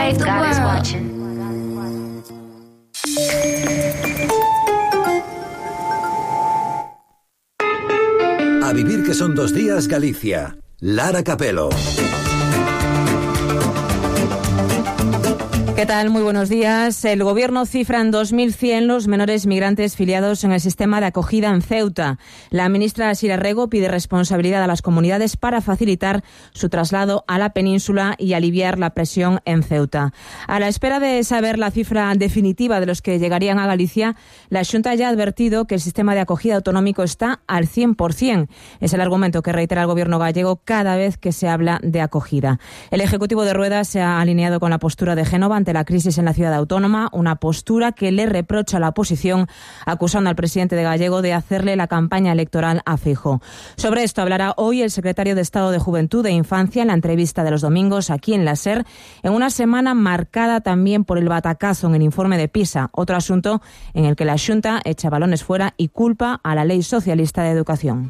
right, God is watching. A vivir que son 2 días, Galicia. Lara Capelo. ¿Qué tal? Muy buenos días. El Gobierno cifra en 2.100 los menores migrantes filiados en el sistema de acogida en Ceuta. La ministra Sira Rego pide responsabilidad a las comunidades para facilitar su traslado a la península y aliviar la presión en Ceuta. A la espera de saber la cifra definitiva de los que llegarían a Galicia, la Xunta ya ha advertido que el sistema de acogida autonómico está al 100%. Es el argumento que reitera el Gobierno gallego cada vez que se habla de acogida. El Ejecutivo de Rueda se ha alineado con la postura de Génova ante la crisis en la ciudad autónoma, una postura que le reprocha a la oposición, acusando al presidente de Gallego de hacerle la campaña electoral a Feijóo. Sobre esto hablará hoy el secretario de Estado de Juventud e Infancia en la entrevista de los domingos aquí en la SER, en una semana marcada también por el batacazo en el informe de PISA, otro asunto en el que la Xunta echa balones fuera y culpa a la Ley Socialista de Educación.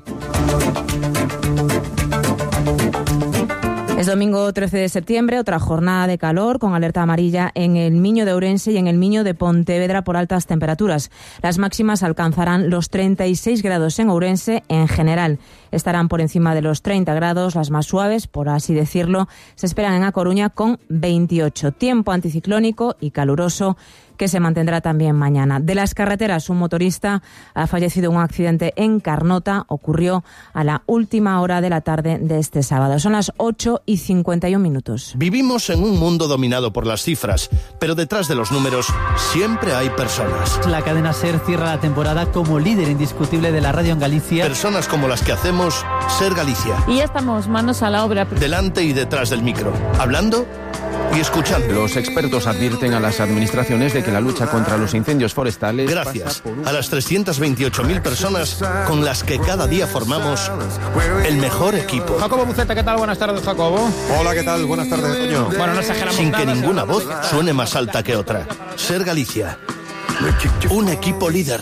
Es domingo 13 de septiembre, otra jornada de calor con alerta amarilla en el Miño de Ourense y en el Miño de Pontevedra por altas temperaturas. Las máximas alcanzarán los 36 grados en Ourense en general. Estarán por encima de los 30 grados, las más suaves, por así decirlo, se esperan en A Coruña con 28. Tiempo anticiclónico y caluroso que se mantendrá también mañana. De las carreteras, un motorista ha fallecido en un accidente en Carnota. Ocurrió a la última hora de la tarde de este sábado. Son las 8:51. Vivimos en un mundo dominado por las cifras, pero detrás de los números siempre hay personas. La cadena SER cierra la temporada como líder indiscutible de la radio en Galicia. Personas como las que hacemos SER Galicia. Y ya estamos manos a la obra. Delante y detrás del micro, hablando y escuchando. Los expertos advierten a las administraciones de que la lucha contra los incendios forestales... Gracias a las 328.000 personas con las que cada día formamos el mejor equipo. Jacobo Buceta, ¿qué tal? Buenas tardes, Jacobo. Hola, ¿qué tal? Buenas tardes, Toño. Bueno, no exageramos Sin nada, que ninguna voz suene más alta que otra. SER Galicia. Un equipo líder.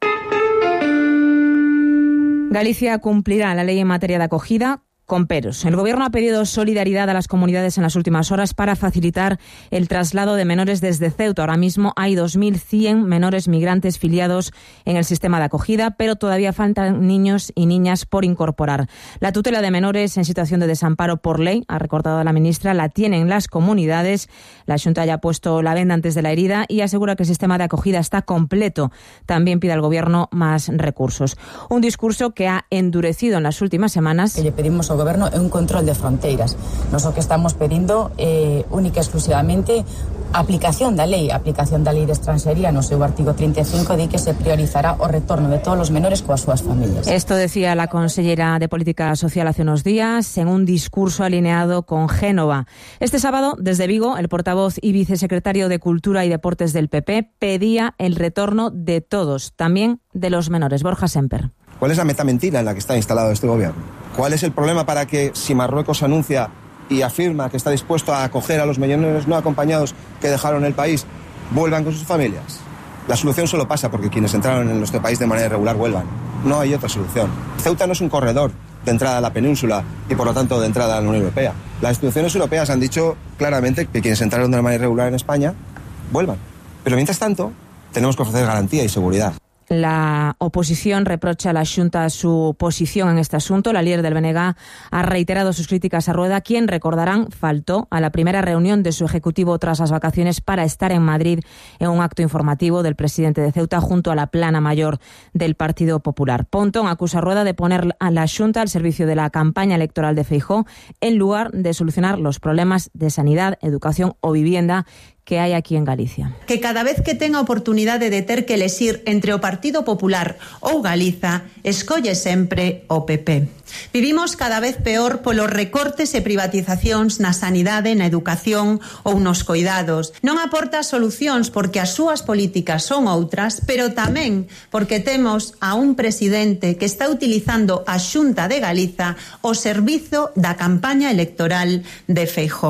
Galicia cumplirá la ley en materia de acogida con peros. El Gobierno ha pedido solidaridad a las comunidades en las últimas horas para facilitar el traslado de menores desde Ceuta. Ahora mismo hay 2.100 menores migrantes filiados en el sistema de acogida, pero todavía faltan niños y niñas por incorporar. La tutela de menores en situación de desamparo por ley, ha recordado la ministra, la tienen las comunidades. La Xunta ya ha puesto la venda antes de la herida y asegura que el sistema de acogida está completo. También pide al Gobierno más recursos. Un discurso que ha endurecido en las últimas semanas. Le pedimos ao Goberno un control de fronteiras. Nos o que estamos pedindo única e exclusivamente a aplicación da lei de extranxería no seu artigo 35 di que se priorizará o retorno de todos os menores coas súas familias. Esto decía la consellera de Política Social hace unos días en un discurso alineado con Génova. Este sábado, desde Vigo, el portavoz y vicesecretario de Cultura y Deportes del PP pedía el retorno de todos, también de los menores. Borja Semper. ¿Cuál es la metamentira en la que está instalado este gobierno? ¿Cuál es el problema para que, si Marruecos anuncia y afirma que está dispuesto a acoger a los menores no acompañados que dejaron el país, vuelvan con sus familias? La solución solo pasa porque quienes entraron en nuestro país de manera irregular vuelvan. No hay otra solución. Ceuta no es un corredor de entrada a la península y, por lo tanto, de entrada a la Unión Europea. Las instituciones europeas han dicho claramente que quienes entraron de manera irregular en España vuelvan. Pero, mientras tanto, tenemos que ofrecer garantía y seguridad. La oposición reprocha a la Xunta su posición en este asunto. La líder del BNG ha reiterado sus críticas a Rueda, quien, recordarán, faltó a la primera reunión de su ejecutivo tras las vacaciones para estar en Madrid en un acto informativo del presidente de Ceuta junto a la plana mayor del Partido Popular. Pontón acusa a Rueda de poner a la Xunta al servicio de la campaña electoral de Feijóo en lugar de solucionar los problemas de sanidad, educación o vivienda que hai aquí en Galicia. Que cada vez que tenga oportunidade de ter que elexir entre o Partido Popular ou Galiza, escolle sempre o PP. Vivimos cada vez peor polos recortes e privatizacións na sanidade, na educación ou nos coidados. Non aporta solucións porque as súas políticas son outras, pero tamén porque temos a un presidente que está utilizando a Xunta de Galiza ao servizo da campaña electoral de Feijóo.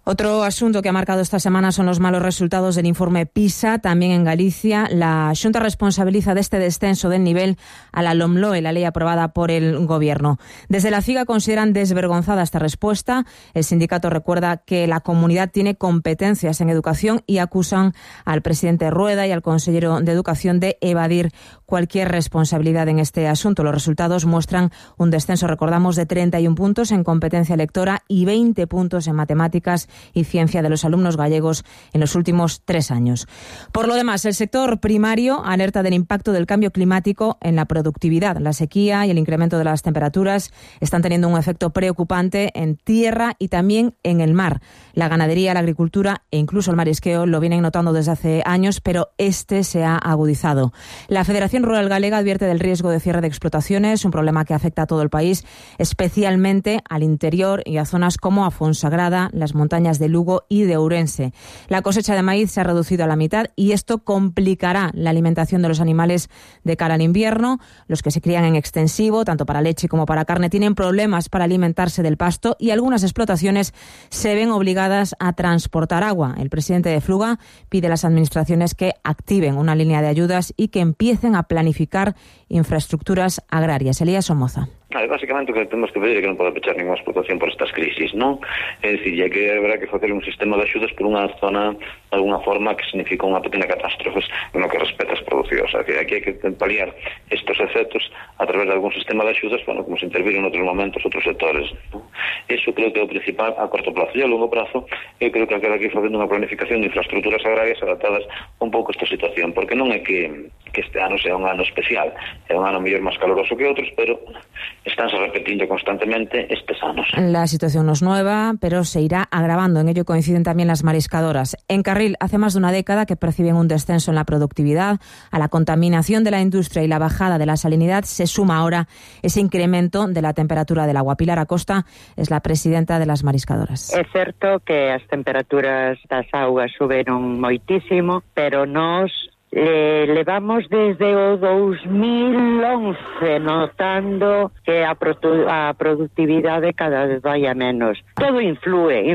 Otro asunto que ha marcado esta semana son los malos resultados del informe PISA. También en Galicia, la Xunta responsabiliza de este descenso del nivel a la LOMLOE, la ley aprobada por el Gobierno. Desde la CIGA consideran desvergonzada esta respuesta. El sindicato recuerda que la comunidad tiene competencias en educación y acusan al presidente Rueda y al consejero de Educación de evadir cualquier responsabilidad en este asunto. Los resultados muestran un descenso, recordamos, de 31 puntos en competencia lectora y 20 puntos en matemáticas y ciencia de los alumnos gallegos en los últimos 3 años. Por lo demás, el sector primario alerta del impacto del cambio climático en la productividad. La sequía y el incremento de las temperaturas están teniendo un efecto preocupante en tierra y también en el mar. La ganadería, la agricultura e incluso el marisqueo lo vienen notando desde hace años, pero este se ha agudizado. La Federación Rural Galega advierte del riesgo de cierre de explotaciones, un problema que afecta a todo el país, especialmente al interior y a zonas como a Fonsagrada, las montañas de Lugo y de Ourense. La cosecha de maíz se ha reducido a la mitad y esto complicará la alimentación de los animales de cara al invierno. Los que se crían en extensivo, tanto para leche como para carne, tienen problemas para alimentarse del pasto y algunas explotaciones se ven obligadas a transportar agua. El presidente de Fluga pide a las administraciones que activen una línea de ayudas y que empiecen a planificar infraestructuras agrarias. Elías Somoza. Básicamente o que temos que pedir é que non pode pechar ninguna explotación por estas crisis, non? É dicir, é que haberá que facer un sistema de axudas por unha zona de alguna forma que significa unha pequena catástrofe no que respecta as producións. O sea, que aquí hai que paliar estes efectos a través de algún sistema de axudas, bueno, como se intervir en outros momentos, outros sectores, non? Eso creo que é o principal a corto plazo. E a longo prazo, eu creo que queda aquí facendo unha planificación de infraestructuras agrarias adaptadas un pouco a esta situación, porque non é que este ano sea un ano especial, é un ano mellor máis caloroso que outros, pero estánse repetindo constantemente estes anos. La situación no es nueva, pero se irá agravando. En ello coinciden también las mariscadoras. En Carril, hace más de una década que perciben un descenso en la productividad. A la contaminación de la industria y la bajada de la salinidad se suma ahora ese incremento de la temperatura del agua. Pilar Acosta es la presidenta de las mariscadoras. É certo que as temperaturas das augas suberon moitísimo, pero nós levamos desde o 2011 notando que a productividade cada vez vai a menos. Todo influe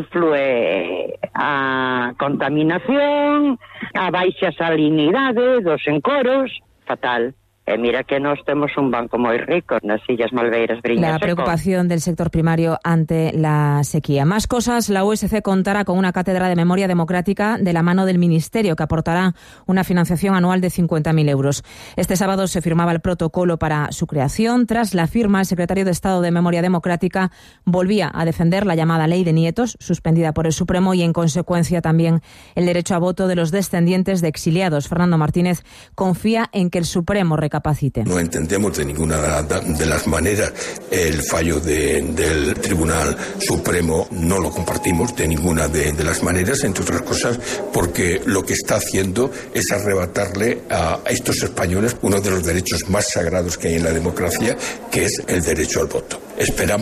a contaminación, a baixa salinidade dos encoros, fatal. Mira que nós temos un banco moi rico nas Illas Malveiras, Briñas. La preocupación del sector primario ante la sequía. Más cosas, la USC contará con una cátedra de memoria democrática de la mano del Ministerio, que aportará una financiación anual de 50.000 euros. Este sábado se firmaba el protocolo para su creación. Tras la firma, el secretario de Estado de Memoria Democrática volvía a defender la llamada Ley de Nietos, suspendida por el Supremo, y en consecuencia también el derecho a voto de los descendientes de exiliados. Fernando Martínez confía en que el Supremo recapacite. No entendemos de ninguna de las maneras el fallo del Tribunal Supremo, no lo compartimos de ninguna de las maneras, entre otras cosas porque lo que está haciendo es arrebatarle a estos españoles uno de los derechos más sagrados que hay en la democracia, que es el derecho al voto. Esperamos